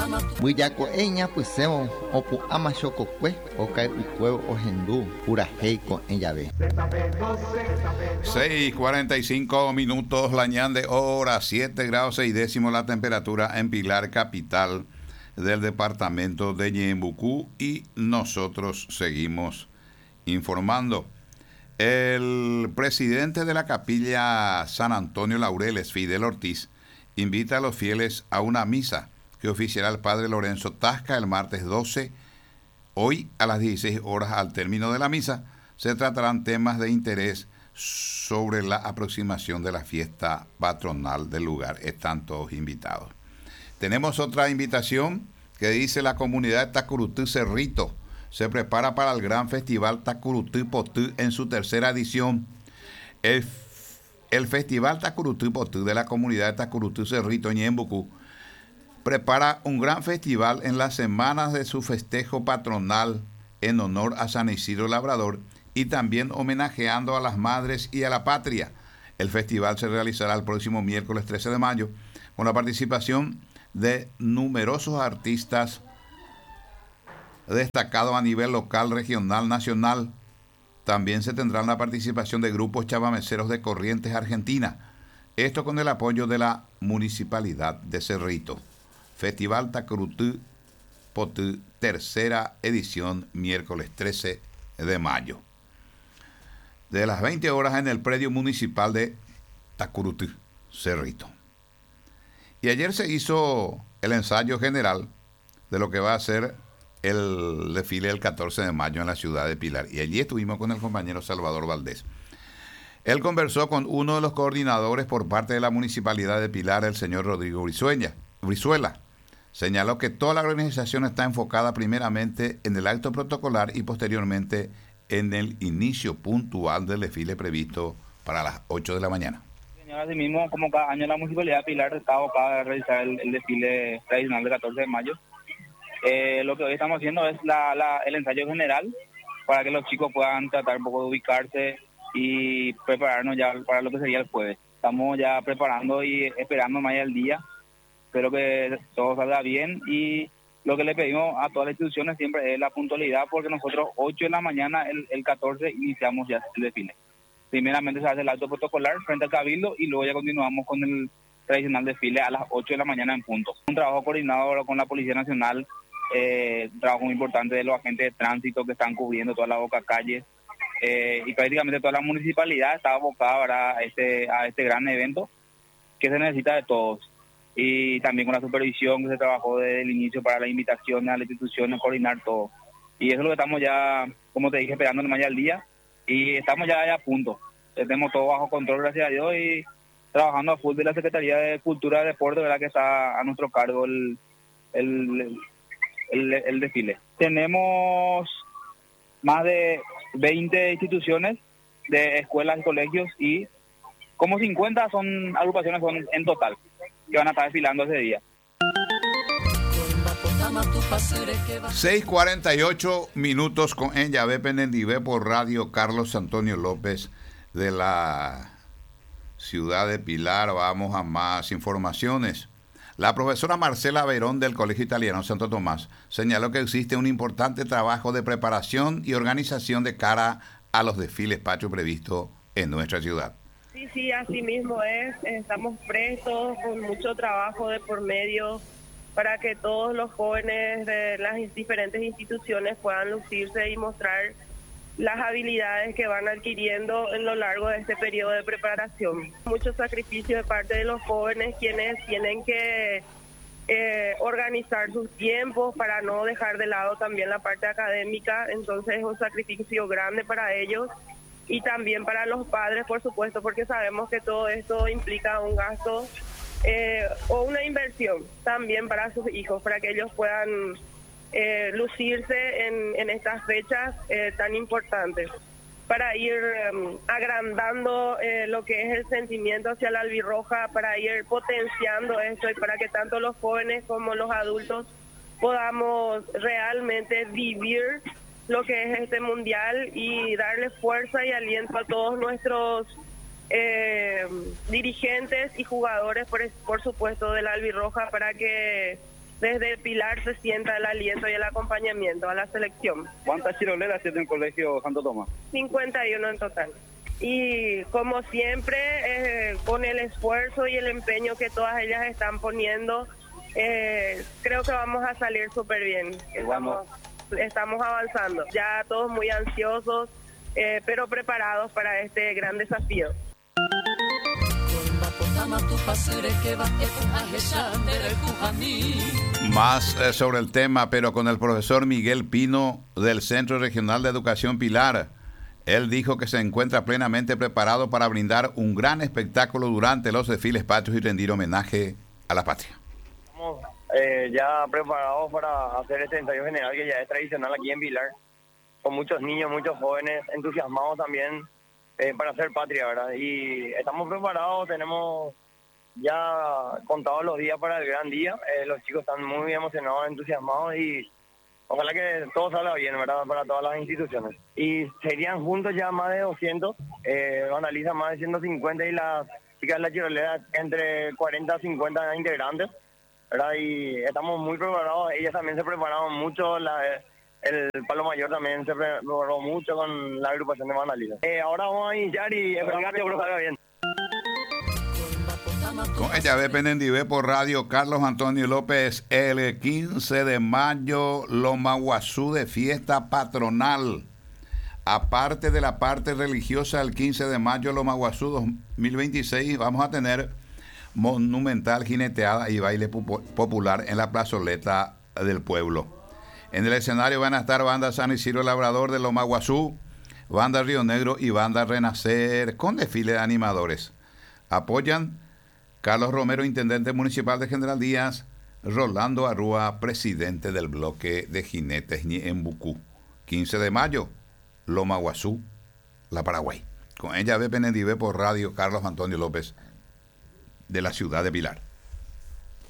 Buyaco eña pues semo opu ama chococue o cae ucuevo o hendú pura heico en llave. 6:45 minutos, la ñande hora, 7 grados 6 décimos la temperatura en Pilar, capital del departamento de Ñembucú, y nosotros seguimos informando. El presidente de la capilla San Antonio Laureles, Fidel Ortiz, invita a los fieles a una misa que oficiará el padre Lorenzo Tasca el martes 12. Hoy a las 16 horas, al término de la misa, se tratarán temas de interés sobre la aproximación de la fiesta patronal del lugar. Están todos invitados. Tenemos otra invitación que dice: la comunidad de Tacurutú Cerrito se prepara para el gran festival Tacurutú Potú en su tercera edición. El festival Tacurutú Potú de la comunidad de Tacurutú Cerrito en Ñembucú prepara un gran festival en las semanas de su festejo patronal en honor a San Isidro Labrador y también homenajeando a las madres y a la patria. El festival se realizará el próximo miércoles 13 de mayo con la participación de numerosos artistas destacados a nivel local, regional, nacional. También se tendrá la participación de grupos chamameceros de Corrientes, Argentina. Esto con el apoyo de la Municipalidad de Cerrito. Festival Tacurutú Potú, tercera edición, miércoles 13 de mayo. De las 20 horas en el predio municipal de Tacurutú, Cerrito. Y ayer se hizo el ensayo general de lo que va a ser el desfile del 14 de mayo en la ciudad de Pilar. Y allí estuvimos con el compañero Salvador Valdés. Él conversó con uno de los coordinadores por parte de la Municipalidad de Pilar, el señor Rodrigo Brizuela. Señaló que toda la organización está enfocada primeramente en el acto protocolar y posteriormente en el inicio puntual del desfile previsto para las 8 de la mañana. Asimismo, como cada año la Municipalidad de Pilar está abocada a realizar el desfile tradicional del 14 de mayo. Lo que hoy estamos haciendo es el ensayo general para que los chicos puedan tratar un poco de ubicarse y prepararnos ya para lo que sería el jueves. Estamos ya preparando y esperando más el día. Espero que todo salga bien, y lo que le pedimos a todas las instituciones siempre es la puntualidad, porque nosotros 8 de la mañana el 14 iniciamos ya el desfile. Primeramente se hace el acto protocolar frente al Cabildo y luego ya continuamos con el tradicional desfile a las 8 de la mañana en punto. Un trabajo coordinado con la Policía Nacional, un trabajo muy importante de los agentes de tránsito que están cubriendo toda la boca calle, y prácticamente toda la municipalidad está abocada a este gran evento que se necesita de todos. Y también con la supervisión que se trabajó desde el inicio para las invitaciones a las instituciones, coordinar todo. Y eso es lo que estamos ya, como te dije, esperando el mañana al día, y estamos ya a punto. Tenemos todo bajo control, gracias a Dios, y trabajando a full de la Secretaría de Cultura y Deporte, ¿verdad?, que está a nuestro cargo el desfile. Tenemos más de 20 instituciones de escuelas y colegios, y como 50 agrupaciones son en total que van a estar desfilando ese día. 6:48 minutos con en Llave Penendivé por Radio Carlos Antonio López de la ciudad de Pilar. Vamos a más informaciones. La profesora Marcela Verón del Colegio Italiano Santo Tomás señaló que existe un importante trabajo de preparación y organización de cara a los desfiles patrios previstos en nuestra ciudad. Sí, así mismo es. Estamos prestos con mucho trabajo de por medio para que todos los jóvenes de las diferentes instituciones puedan lucirse y mostrar las habilidades que van adquiriendo en lo largo de este periodo de preparación. Mucho sacrificio de parte de los jóvenes, quienes tienen que organizar sus tiempos para no dejar de lado también la parte académica. Entonces es un sacrificio grande para ellos. Y también para los padres, por supuesto, porque sabemos que todo esto implica un gasto o una inversión también para sus hijos, para que ellos puedan lucirse en estas fechas tan importantes, para ir agrandando lo que es el sentimiento hacia la albirroja, para ir potenciando esto y para que tanto los jóvenes como los adultos podamos realmente vivir lo que es este mundial y darle fuerza y aliento a todos nuestros dirigentes y jugadores, por supuesto, de la albirroja, para que desde Pilar se sienta el aliento y el acompañamiento a la selección. ¿Cuántas chiroleras tiene el Colegio Santo Tomás? 51 en total. Y como siempre, con el esfuerzo y el empeño que todas ellas están poniendo, creo que vamos a salir súper bien. Estamos avanzando, ya todos muy ansiosos, pero preparados para este gran desafío. Más sobre el tema, pero con el profesor Miguel Pino del Centro Regional de Educación Pilar. Él dijo que se encuentra plenamente preparado para brindar un gran espectáculo durante los desfiles patrios y rendir homenaje a la patria. Estamos ya preparados para hacer este ensayo general que ya es tradicional aquí en Pilar, con muchos niños, muchos jóvenes entusiasmados también para hacer patria, ¿verdad? Y estamos preparados, tenemos ya contados los días para el gran día, los chicos están muy emocionados, entusiasmados y ojalá que todo salga bien, ¿verdad? Para todas las instituciones. Y serían juntos ya más de 200, vandalizan más de 150 y las chicas de la chirolera entre 40 a 50 integrantes, ¿verdad? Y estamos muy preparados, ellas también se prepararon mucho, el Palo Mayor también se preparó mucho con la agrupación de vandalistas. Ahora vamos a iniciar y esperamos que todo salga bien. Con ella ve Penendivé por radio Carlos Antonio López. El 15 de mayo Lomaguazú de fiesta patronal. Aparte de la parte religiosa, el 15 de mayo Lomaguazú 2026 vamos a tener monumental jineteada y baile popular en la plazoleta del pueblo. En el escenario van a estar banda San Isidro Labrador de Lomaguazú, banda Río Negro y banda Renacer con desfile de animadores. Apoyan Carlos Romero, intendente municipal de General Díaz, Rolando Arrúa, presidente del bloque de jinetes Ñeembucú. 15 de mayo, Lomaguazú, La Paraguay. Con ella ve Penendivé por radio Carlos Antonio López de la ciudad de Pilar.